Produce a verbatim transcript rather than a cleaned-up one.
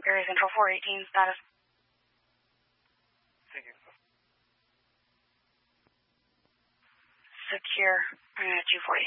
Area Central four eighteen, status. Thank you. Secure, uh, two forty.